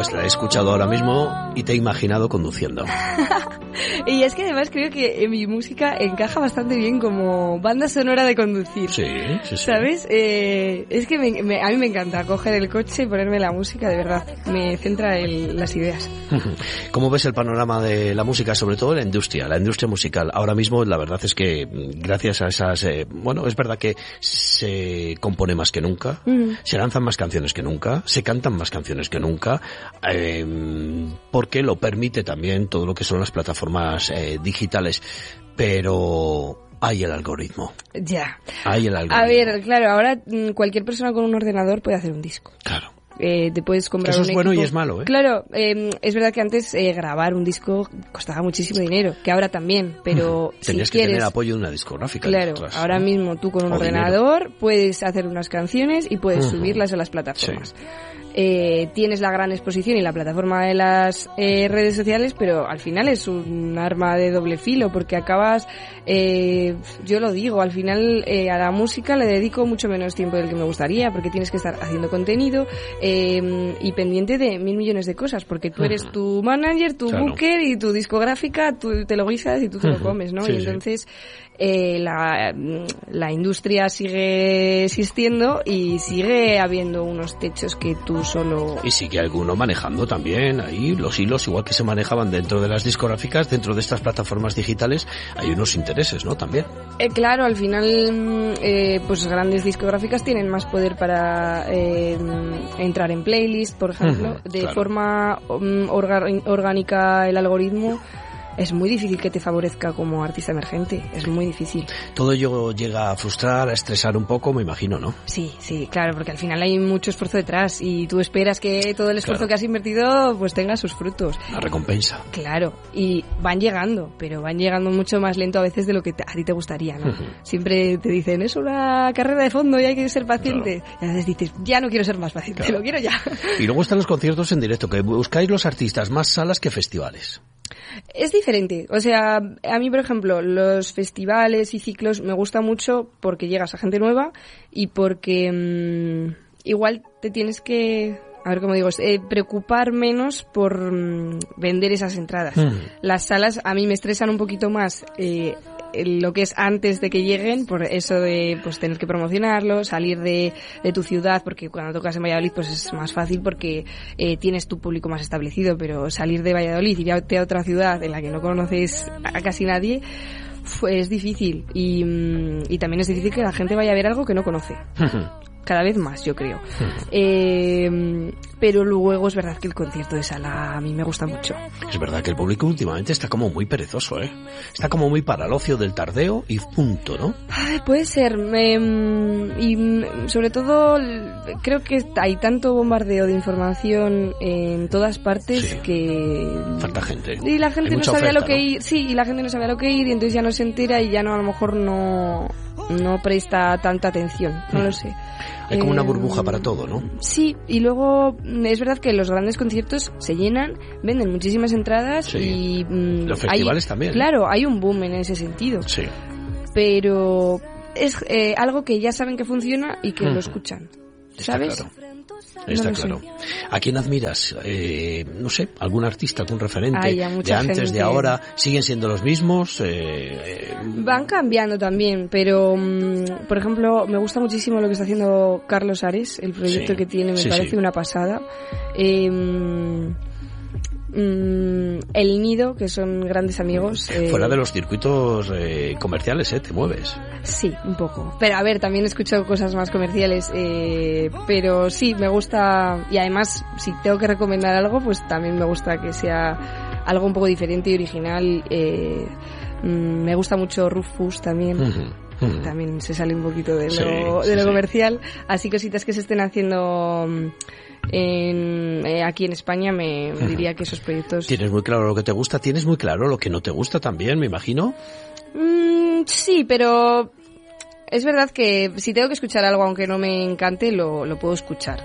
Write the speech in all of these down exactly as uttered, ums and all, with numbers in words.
Pues la he escuchado ahora mismo y te he imaginado conduciendo. Y es que además creo que mi música encaja bastante bien como banda sonora de conducir. Sí, sí, sí. ¿Sabes? Eh, es que me, me, a mí me encanta coger el coche y ponerme la música, de verdad. Me centra en las ideas. ¿Cómo ves el panorama de la música, sobre todo la industria, la industria musical? Ahora mismo la verdad es que gracias a esas... Eh, bueno, es verdad que se compone más que nunca, mm. se lanzan más canciones que nunca, se cantan más canciones que nunca, eh, porque lo permite también todo lo que son las plataformas eh, digitales, pero... hay el algoritmo. Ya. Hay el algoritmo. A ver, claro, ahora cualquier persona con un ordenador puede hacer un disco. Claro. Eh, te puedes comprar Eso un es bueno equipo. Y es malo, ¿eh? Claro, eh, es verdad que antes eh, grabar un disco costaba muchísimo dinero, que ahora también, pero uh-huh. Tenías si que quieres, tener apoyo de una discográfica. Claro, detrás, ahora ¿no? mismo tú con un o ordenador dinero. Puedes hacer unas canciones y puedes uh-huh. subirlas a las plataformas. Sí. Eh, tienes la gran exposición y la plataforma de las eh, redes sociales, pero al final es un arma de doble filo, porque acabas, eh, yo lo digo, al final eh, a la música le dedico mucho menos tiempo del que me gustaría, porque tienes que estar haciendo contenido eh, y pendiente de mil millones de cosas, porque tú eres uh-huh. tu manager, tu claro. booker y tu discográfica, tú te lo guisas y tú te uh-huh. lo comes, ¿no? Sí, y entonces... Sí. Eh, la, la industria sigue existiendo y sigue habiendo unos techos que tú solo... Y sigue alguno manejando también ahí los hilos, igual que se manejaban dentro de las discográficas, dentro de estas plataformas digitales, hay unos intereses, ¿no? También. Eh, claro, al final, eh, pues grandes discográficas tienen más poder para eh, entrar en playlist, por ejemplo, uh-huh, de claro. forma um, orga- orgánica el algoritmo. Es muy difícil que te favorezca como artista emergente, es muy difícil. Todo ello llega a frustrar, a estresar un poco, me imagino, ¿no? Sí, sí, claro, porque al final hay mucho esfuerzo detrás y tú esperas que todo el esfuerzo claro. que has invertido pues tenga sus frutos. La recompensa. Claro, y van llegando, pero van llegando mucho más lento a veces de lo que te, a ti te gustaría, ¿no? Uh-huh. Siempre te dicen, es una carrera de fondo y hay que ser paciente. Claro. Y a veces dices, ya no quiero ser más paciente, claro. lo quiero ya. Y luego están los conciertos en directo, que buscáis los artistas más salas que festivales. Es diferente, o sea, a mí por ejemplo los festivales y ciclos me gusta mucho porque llegas a gente nueva y porque mmm, igual te tienes que, a ver cómo digo, eh, preocupar menos por mmm, vender esas entradas. Mm. Las salas a mí me estresan un poquito más eh, lo que es antes de que lleguen, por eso de pues tener que promocionarlo, salir de, de tu ciudad, porque cuando tocas en Valladolid pues es más fácil porque eh, tienes tu público más establecido, pero salir de Valladolid y irte a otra ciudad en la que no conoces a casi nadie pues es difícil y, y también es difícil que la gente vaya a ver algo que no conoce. Cada vez más, yo creo. Eh, pero luego es verdad que el concierto de sala a mí me gusta mucho. Es verdad que el público últimamente está como muy perezoso, ¿eh? Está como muy para el ocio del tardeo y punto, ¿no? Ay, puede ser. Eh, y sobre todo creo que hay tanto bombardeo de información en todas partes sí. que... Falta gente. Y la gente hay no sabía oferta, lo que ¿no? ir. Sí, y la gente no sabía lo que ir y entonces ya no se entera y ya no, a lo mejor no, no presta tanta atención. No mm. lo sé. Hay como una burbuja para todo, ¿no? Sí, y luego es verdad que los grandes conciertos se llenan, venden muchísimas entradas sí. y... Mmm, los festivales hay, también. Claro, hay un boom en ese sentido. Sí. Pero es eh, algo que ya saben que funciona y que mm. lo escuchan, ¿sabes? Está claro. Está no claro. Sé. ¿A quién admiras? Eh, no sé, algún artista, algún referente Ay, de antes, gente. de ahora, ¿siguen siendo los mismos? Eh, Van cambiando también, pero um, por ejemplo, me gusta muchísimo lo que está haciendo Carlos Ares, el proyecto sí. que tiene, me sí, parece sí. una pasada. Eh, um, El Nido, que son grandes amigos. Eh... Fuera de los circuitos eh, comerciales, ¿eh? Te mueves. Sí, un poco. Pero a ver, también escucho cosas más comerciales, eh, pero sí, me gusta, y además, si tengo que recomendar algo, pues también me gusta que sea algo un poco diferente y original. Eh, me gusta mucho Rufus también. Uh-huh. Uh-huh. También se sale un poquito de lo, sí, de lo sí, comercial. Sí. Así cositas que se estén haciendo... En, eh, aquí en España me, me diría que esos proyectos... ¿Tienes muy claro lo que te gusta? ¿Tienes muy claro lo que no te gusta también, me imagino? Mm, sí, pero es verdad que si tengo que escuchar algo aunque no me encante, lo, lo puedo escuchar.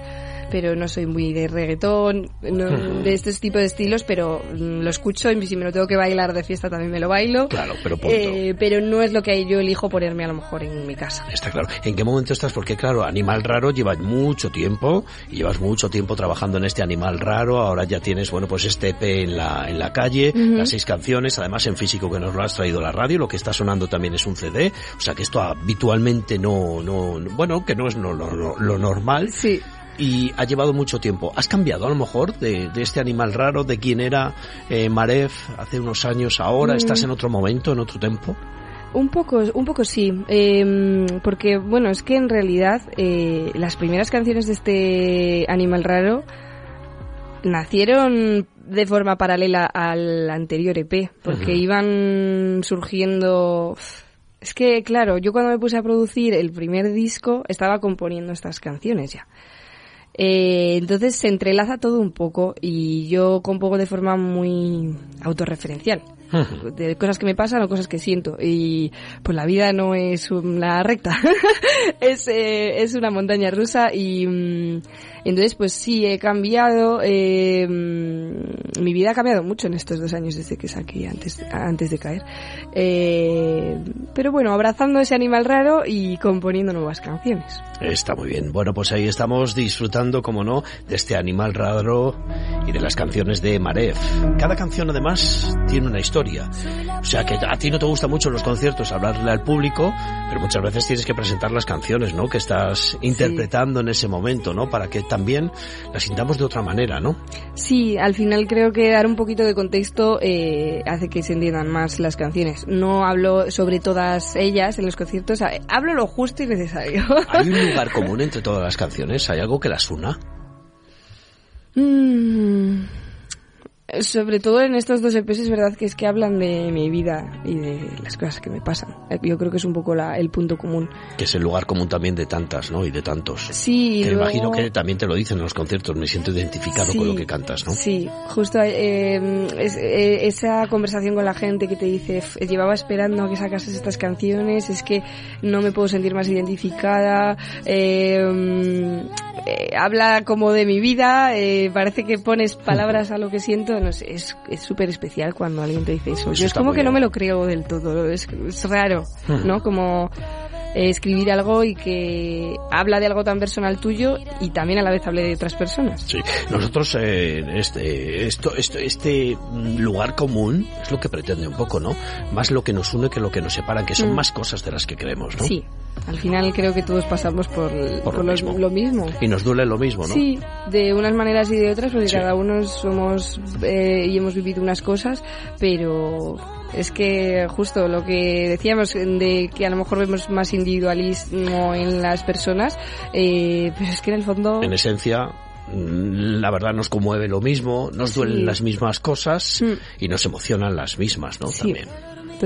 pero no soy muy de reggaetón, no, de estos tipos de estilos, pero mm, lo escucho y si me lo tengo que bailar de fiesta también me lo bailo. Claro, pero punto. Eh, pero no es lo que yo elijo ponerme a lo mejor en mi casa. Está claro. ¿En qué momento estás? Porque claro, Animal Raro lleva mucho tiempo y llevas mucho tiempo trabajando en este Animal Raro. Ahora ya tienes, bueno, pues este E P en la en la calle, uh-huh. las seis canciones, además en físico que nos lo has traído a la radio. Lo que está sonando también es un C D. O sea que esto habitualmente no, no, bueno, que no es no, lo, lo, lo normal. Sí. Y ha llevado mucho tiempo. ¿Has cambiado a lo mejor de, de este Animal Raro, de quién era eh, Marev hace unos años ahora? Mm. ¿Estás en otro momento, en otro tiempo? Un poco, un poco sí, eh, porque bueno, es que en realidad eh, las primeras canciones de este Animal Raro nacieron de forma paralela al anterior E P, porque uh-huh. iban surgiendo... Es que, claro, yo cuando me puse a producir el primer disco estaba componiendo estas canciones ya. Eh, entonces se entrelaza todo un poco y yo compongo de forma muy autorreferencial. De cosas que me pasan o cosas que siento, y pues la vida no es una recta es, eh, es una montaña rusa y mm, entonces pues sí he cambiado, eh, mm, mi vida ha cambiado mucho en estos dos años desde que saqué antes, antes de caer, eh, pero bueno, abrazando ese Animal Raro y componiendo nuevas canciones. Está muy bien. Bueno, pues ahí estamos disfrutando, como no, de este Animal Raro y de las canciones de Marev. Cada canción además tiene una historia. O sea que a ti no te gustan mucho los conciertos hablarle al público, pero muchas veces tienes que presentar las canciones, ¿no? Que estás interpretando sí. en ese momento, ¿no? Para que también las sintamos de otra manera, ¿no? Sí, al final creo que dar un poquito de contexto eh, hace que se entiendan más las canciones. No hablo sobre todas ellas en los conciertos, hablo lo justo y necesario. ¿Hay un lugar común entre todas las canciones? ¿Hay algo que las una? Mm. Sobre todo en estos dos E Pes es verdad que es que hablan de mi vida y de las cosas que me pasan. Yo creo que es un poco la, el punto común. Que es el lugar común también de tantas, ¿no? Y de tantos. Sí. Que luego... imagino que también te lo dicen en los conciertos, me siento identificado sí, con lo que cantas, ¿no? Sí, justo eh, es, eh, esa conversación con la gente que te dice, llevaba esperando a que sacases estas canciones, es que no me puedo sentir más identificada, eh, eh, habla como de mi vida, eh, parece que pones palabras a lo que siento. No sé, es es súper especial cuando alguien te dice eso. eso Yo es como que bien. No me lo creo del todo, es, es raro, hmm. ¿no? Como eh, escribir algo y que habla de algo tan personal tuyo y también a la vez hable de otras personas. Sí, nosotros eh, este esto, esto este lugar común es lo que pretende un poco, ¿no? Más lo que nos une que lo que nos separa, que son hmm. más cosas de las que creemos, ¿no? Sí. Al final creo que todos pasamos por, por, por lo, los, mismo. lo mismo. Y nos duele lo mismo, ¿no? Sí, de unas maneras y de otras, porque sí. cada uno somos eh, y hemos vivido unas cosas, pero es que justo lo que decíamos de que a lo mejor vemos más individualismo en las personas, eh, pero es que en el fondo... En esencia... la verdad nos conmueve lo mismo, nos duelen sí. las mismas cosas mm. y nos emocionan las mismas, ¿no? Sí. También.